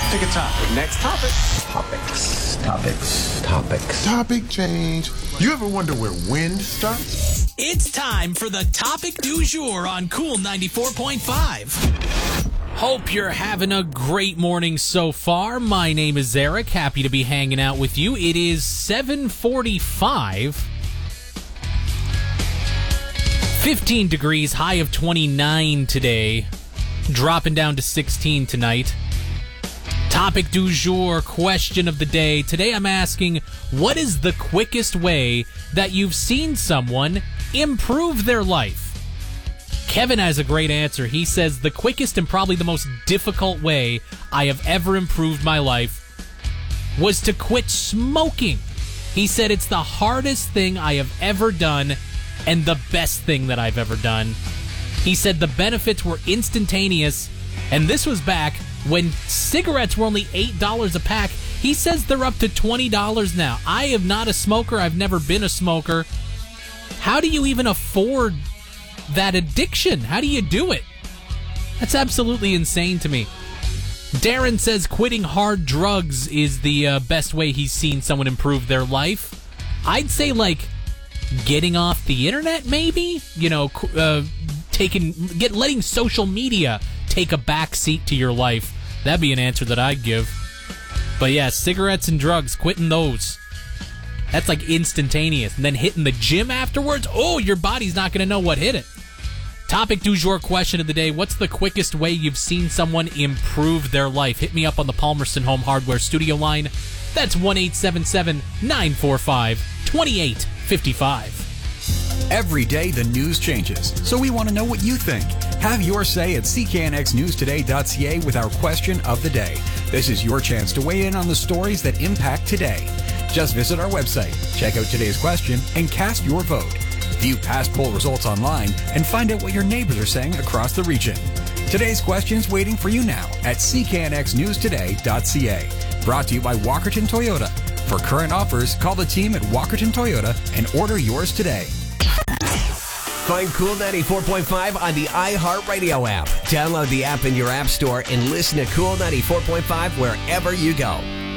Pick a topic. Next topic. Topics. Topic change. You ever wonder where wind starts? It's time for the topic du jour on Cool 94.5. Hope you're having a great morning so far. My name is Eric. Happy to be hanging out with you. It is 7:45. 15 degrees, high of 29 today. Dropping down to 16 tonight. Topic du jour, question of the day. Today I'm asking, what is the quickest way that you've seen someone improve their life? Kevin has a great answer. He says the quickest and probably the most difficult way I have ever improved my life was to quit smoking. He said it's the hardest thing I have ever done and the best thing that I've ever done. He said the benefits were instantaneous, and this was back when cigarettes were only $8 a pack. He says they're up to $20 now. I am not a smoker. I've never been a smoker. How do you even afford that addiction? How do you do it? That's absolutely insane to me. Darren says quitting hard drugs is the best way he's seen someone improve their life. I'd say like getting off the internet, maybe. Letting social media take a back seat to your life. That'd be an answer that I'd give. But yeah, cigarettes and drugs, quitting those. That's like instantaneous. And then hitting the gym afterwards, oh, your body's not going to know what hit it. Topic du jour, question of the day. What's the quickest way you've seen someone improve their life? Hit me up on the Palmerston Home Hardware studio line. That's 1-877-945-2855. Every day the news changes, so we want to know what you think. Have your say at cknxnewstoday.ca with our question of the day. This is your chance to weigh in on the stories that impact today. Just visit our website, check out today's question, and cast your vote. View past poll results online and find out what your neighbors are saying across the region. Today's question's waiting for you now at cknxnewstoday.ca. Brought to you by Walkerton Toyota. For current offers, call the team at Walkerton Toyota and order yours today. Find Cool 94.5 on the iHeartRadio app. Download the app in your app store and listen to Cool 94.5 wherever you go.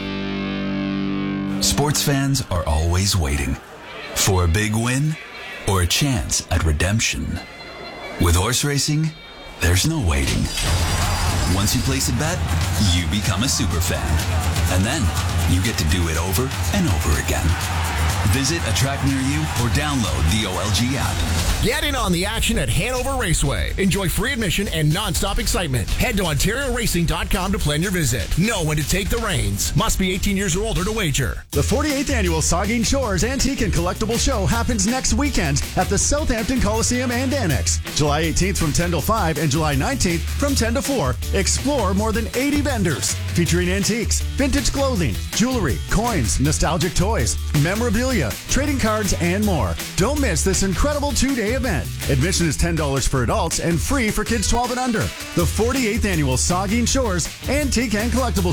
Sports fans are always waiting for a big win or a chance at redemption. With horse racing, there's no waiting. Once you place a bet, you become a super fan. And then you get to do it over and over again. Visit a track near you or download the OLG app. Get in on the action at Hanover Raceway. Enjoy free admission and non-stop excitement. Head to OntarioRacing.com to plan your visit. Know when to take the reins. Must be 18 years or older to wager. The 48th Annual Saugeen Shores Antique and Collectible Show happens next weekend at the Southampton Coliseum and Annex. July 18th from 10 till 5 and July 19th from 10 to 4. Explore more than 80 vendors featuring antiques, vintage clothing, jewelry, coins, nostalgic toys, memorabilia, trading cards, and more. Don't miss this incredible two-day event. Admission is $10 for adults and free for kids 12 and under. The 48th Annual Saugeen Shores Antique and Collectible